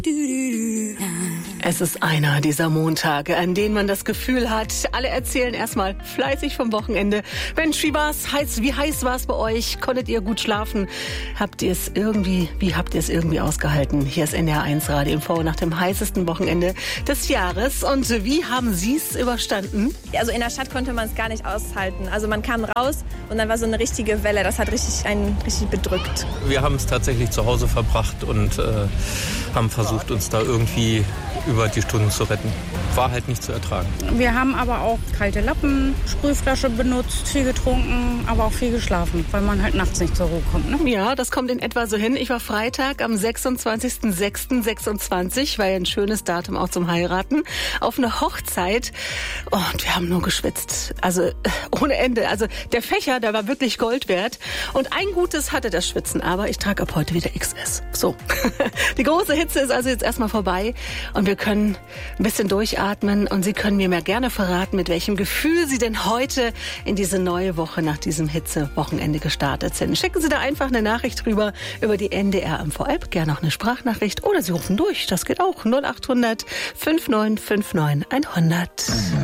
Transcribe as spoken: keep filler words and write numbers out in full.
Es ist einer dieser Montage, an denen man das Gefühl hat, alle erzählen erstmal fleißig vom Wochenende. Mensch, wie war's? Heiß, wie heiß war's bei euch? Konntet ihr gut schlafen? Habt ihr es irgendwie, wie habt ihr es irgendwie ausgehalten? Hier ist N D R eins Radio im V nach dem heißesten Wochenende des Jahres. Und wie haben Sie es überstanden? Also in der Stadt konnte man es gar nicht aushalten. Also man kam raus und dann war so eine richtige Welle. Das hat richtig einen richtig bedrückt. Wir haben es tatsächlich zu Hause verbracht und äh, haben versucht, uns da irgendwie über die Stunden zu retten. War halt nicht zu ertragen. Wir haben aber auch kalte Lappen, Sprühflasche benutzt, viel getrunken, aber auch viel geschlafen, weil man halt nachts nicht zur Ruhe kommt. Ne? Ja, das kommt in etwa so hin. Ich war Freitag am sechsundzwanzigsten sechsten sechsundzwanzig, war ja ein schönes Datum auch zum Heiraten, auf eine Hochzeit. Oh, und wir haben nur geschwitzt. Also ohne Ende. Also der Fächer, der war wirklich Gold wert. Und ein Gutes hatte das Schwitzen, aber ich trage ab heute wieder X S. So. Die große Hitze ist also jetzt erstmal vorbei und wir können ein bisschen durchatmen und Sie können mir mehr gerne verraten, mit welchem Gefühl Sie denn heute in diese neue Woche nach diesem Hitze-Wochenende gestartet sind. Schicken Sie da einfach eine Nachricht rüber über die N D R M V-App, gerne auch eine Sprachnachricht oder Sie rufen durch, das geht auch null acht hundert fünfundneunzig neunundfünfzig neunhundert.